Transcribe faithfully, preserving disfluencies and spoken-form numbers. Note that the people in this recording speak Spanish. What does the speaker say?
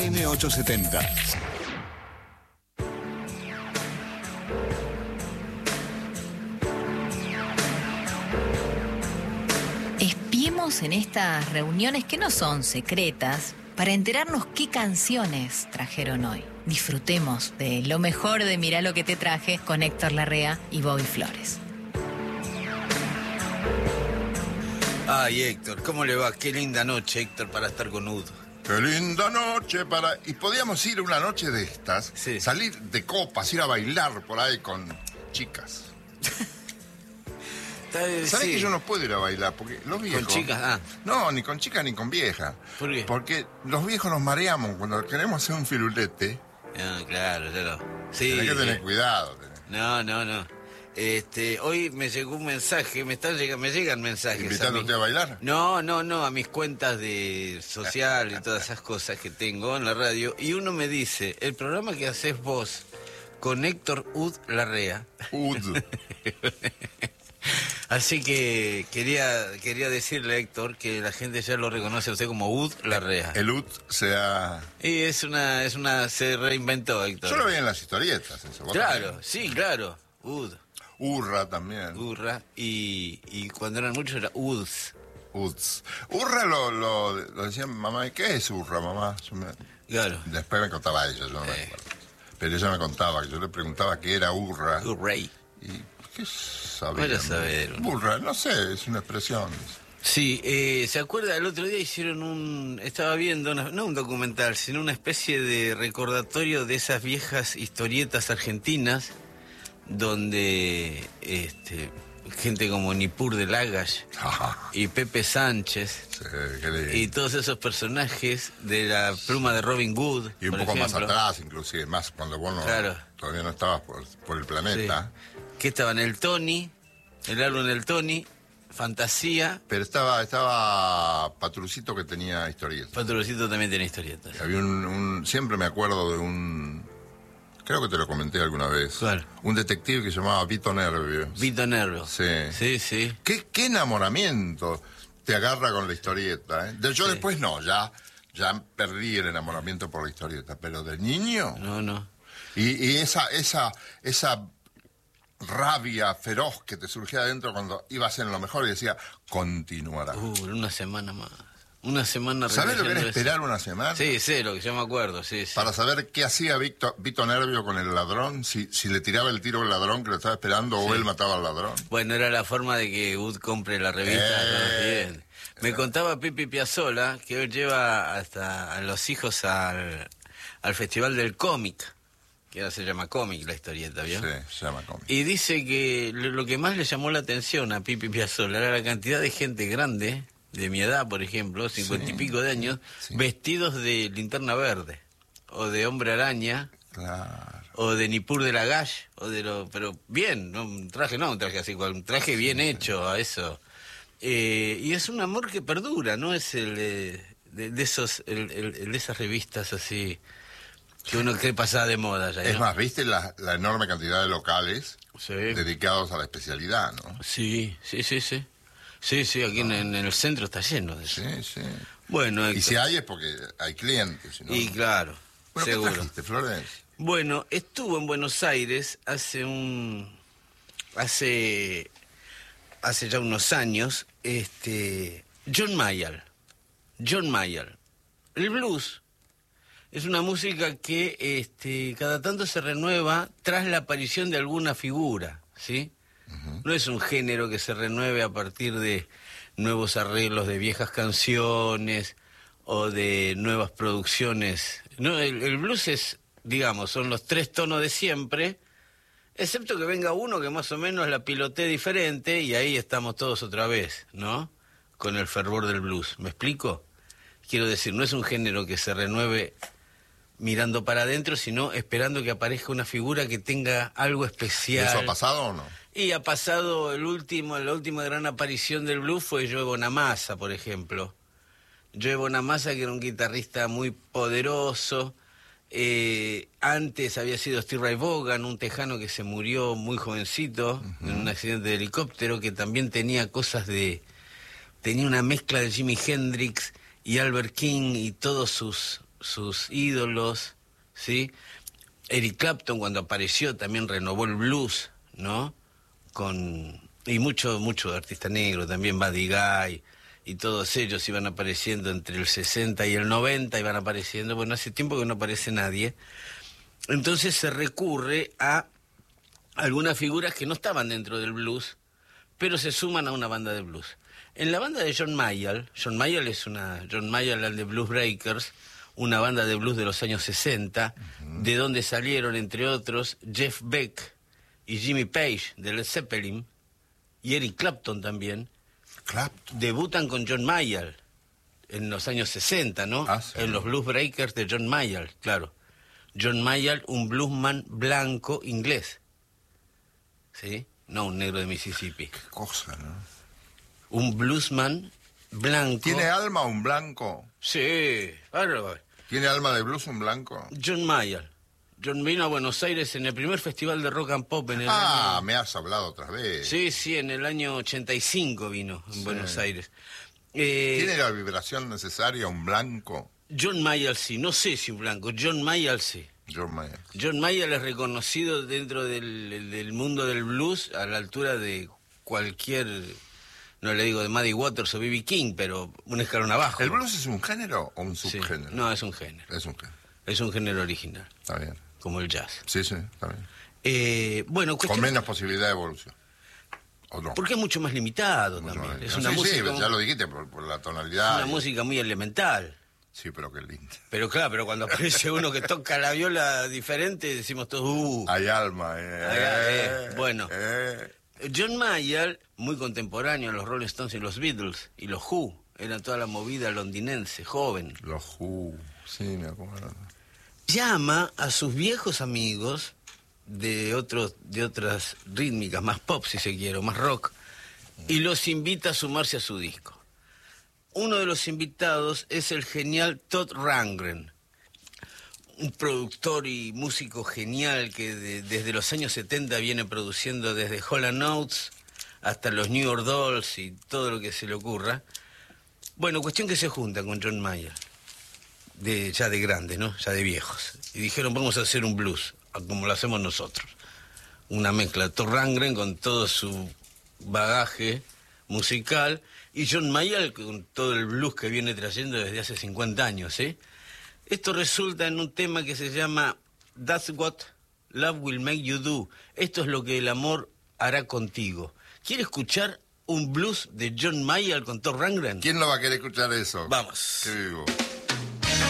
eme ochocientos setenta. Espiemos en estas reuniones que no son secretas para enterarnos qué canciones trajeron hoy. Disfrutemos de lo mejor de Mirá lo que te traje con Héctor Larrea y Bobby Flores. Ay, Héctor, ¿cómo le va? Qué linda noche, Héctor, para estar con Udo. Qué linda noche para... Y podíamos ir una noche de estas, sí. Salir de copas, ir a bailar por ahí con chicas. ¿Sabes sí. que yo no puedo ir a bailar? Porque los viejos... ¿Con chicas? Ah. No, ni con chicas ni con viejas. ¿Por qué? Porque los viejos nos mareamos cuando queremos hacer un firulete. No, claro, claro. Sí, Tenés que tener sí. cuidado. No, no, no. Este, hoy me llegó un mensaje, me están llegando, me llegan mensajes. ¿Invitándote a, a bailar? No, no, no, a mis cuentas de social y todas esas cosas que tengo en la radio. Y uno me dice, el programa que haces vos con Héctor Ud Larrea. Ud. Así que quería quería decirle a Héctor que la gente ya lo reconoce a usted como Ud Larrea. El Ud se ha... Y es una, es una, se reinventó, Héctor. Yo lo veía en las historietas, eso. ¿Vos Claro, también? sí, claro. Ud. Urra también. Urra. Y, y cuando eran muchos era Uds. Uds. Urra lo, lo, lo decía mamá. ¿Y qué es Urra, mamá? Yo me... Claro. Después me contaba ella, yo no me Eh. acuerdo. Pero ella me contaba, yo le preguntaba qué era Urra. Urrey. ¿Y qué sabía? Vaya a saber. Urra, no sé, es una expresión. Sí, eh, ¿se acuerda? El otro día hicieron un... Estaba viendo, una- no un documental, sino una especie de recordatorio de esas viejas historietas argentinas donde este, gente como Nippur de Lagash y Pepe Sánchez Sí, qué lindo. y todos esos personajes de la pluma de Robin Hood, Y un por poco más ejemplo. atrás, inclusive, más cuando vos no, Claro. todavía no estabas por, por el planeta. Sí. Que estaban el Tony, el álbum del Tony, Fantasía. Pero estaba estaba Patrucito que tenía historietas. Patrocito también tiene historietas. Había un, un- siempre me acuerdo de un, creo que te lo comenté alguna vez. ¿Cuál? Un detective que se llamaba Vito Nervio. Vito Nervo. Sí. Sí, sí. ¿Qué, qué enamoramiento te agarra con la historieta, ¿eh? De- yo Sí. después no, ya, ya perdí el enamoramiento por la historieta, pero de niño. No, no. Y, y esa, esa, esa rabia feroz que te surgía adentro cuando ibas en lo mejor y decía, continuará. Uh, una semana más. Una semana ¿Sabes lo que era releyendo eso. esperar una semana? Sí, sé lo que yo me acuerdo, sí, sí. Para saber qué hacía Vito, Vito Nervio con el ladrón, si, si le tiraba el tiro al ladrón que lo estaba esperando o él mataba al ladrón. Bueno, era la forma de que Wood compre la revista. Eh. ¿No? Bien. Me contaba Pipi Piazzolla que él lleva hasta a los hijos al, al Festival del Cómic, que ahora se llama Cómic la historieta, ¿vio? Sí, se llama cómic. Y dice que lo, lo que más le llamó la atención a Pipi Piazzolla era la cantidad de gente grande, de mi edad, por ejemplo, cincuenta Sí. y pico de años, Sí. vestidos de Linterna Verde, o de Hombre Araña, Claro. o de Nippur de Lagash, o de lo, pero bien, no un traje, no un traje así, cual- un traje bien hecho a eso. Eh, y es un amor que perdura, no es el eh, de, de esos, el, el- el de esas revistas así que uno cree pasada de moda ya. Es ¿no? más, ¿viste la, la enorme cantidad de locales Sí. dedicados a la especialidad, no? Sí, sí, sí, sí. Sí, sí, aquí en, en el centro está lleno de eso. Sí, sí. Bueno, Y Héctor, si hay es porque hay clientes, si no... y claro, Bueno, ¿qué seguro. trajiste, Florencia? Bueno, estuvo en Buenos Aires hace un hace hace ya unos años, este John Mayall. John Mayall. El blues es una música que este cada tanto se renueva tras la aparición de alguna figura, ¿sí? No es un género que se renueve a partir de nuevos arreglos de viejas canciones o de nuevas producciones. No, el, el blues es, digamos, son los tres tonos de siempre, excepto que venga uno que más o menos la pilotee diferente y ahí estamos todos otra vez, ¿no? Con el fervor del blues. ¿Me explico? Quiero decir, no es un género que se renueve mirando para adentro, sino esperando que aparezca una figura que tenga algo especial. ¿Eso ha pasado o no? Y ha pasado el último, la última gran aparición del blues fue Joe Bonamassa, por ejemplo. Joe Bonamassa, que era un guitarrista muy poderoso. Eh, antes había sido Steve Ray Vaughan, un tejano que se murió muy jovencito uh-huh. en un accidente de helicóptero, que también tenía cosas de... tenía una mezcla de Jimi Hendrix y Albert King y todos sus sus ídolos, ¿sí? Eric Clapton, cuando apareció, también renovó el blues, ¿no? Con y mucho, mucho artista negro, también Buddy Guy, y todos ellos iban apareciendo entre el sesenta y el noventa, iban apareciendo, bueno, hace tiempo que no aparece nadie. Entonces se recurre a algunas figuras que no estaban dentro del blues, pero se suman a una banda de blues. En la banda de John Mayall, John Mayall es una, John Mayall and the Blues Breakers, una banda de blues de los años sesenta, uh-huh. de donde salieron, entre otros, Jeff Beck y Jimmy Page de Led Zeppelin, y Eric Clapton también. Clapton. Debutan con John Mayall en los años sesenta, ¿no? Ah, sí. En los Blues Breakers de John Mayall, claro. John Mayall, un bluesman blanco inglés, ¿sí? No un negro de Mississippi. Qué cosa, ¿no? Un bluesman blanco. ¿Tiene alma un blanco? Sí, claro. ¿Tiene alma de blues un blanco? John Mayall. John vino a Buenos Aires en el primer festival de rock and pop en el Ah, año... me has hablado otra vez. Sí, sí, en el año ochenta y cinco vino en Sí. Buenos Aires. Eh, ¿Tiene la vibración necesaria un blanco? John Mayall sí, no sé si un blanco, John Mayall sí. John Mayer. John Mayall es reconocido dentro del, del mundo del blues a la altura de cualquier, no le digo de Muddy Waters o B B King, pero un escalón abajo. ¿El blues es un género o un Sí. subgénero? No, es un género. Es un género. Es un género original, Está bien. como el jazz. Sí, sí, está bien. Eh, bueno, Con cuestión- menos posibilidad de evolución. ¿O no? porque es mucho más limitado Mucho también. más. Es No, una sí, música, sí, como- ya lo dijiste por, por la tonalidad. una y- música muy elemental. Sí, pero qué lindo. Pero claro, pero cuando aparece uno que toca la viola diferente, decimos todos, uh. Hay alma, eh. Hay al- eh, bueno. eh. John Mayall, muy contemporáneo a los Rolling Stones y los Beatles, y los Who, era toda la movida londinense, joven. Los Who, sí, me acuerdo. Llama a sus viejos amigos de otros, de otras rítmicas, más pop si se quiere, o más rock, y los invita a sumarse a su disco. Uno de los invitados es el genial Todd Rundgren, un productor y músico genial que de- desde los años setenta viene produciendo desde Hall and Oates hasta los New York Dolls y todo lo que se le ocurra. Bueno, cuestión que se junta con John Mayall, de, ya de grandes, ¿no? Ya de viejos. Y dijeron, vamos a hacer un blues, como lo hacemos nosotros. Una mezcla de Todd Rundgren con todo su bagaje musical y John Mayall con todo el blues que viene trayendo desde hace cincuenta años, ¿eh? Esto resulta en un tema que se llama That's What Love Will Make You Do. Esto es lo que el amor hará contigo. ¿Quiere escuchar un blues de John Mayall con Todd Rundgren? ¿Quién no va a querer escuchar eso? Vamos. Qué vivo.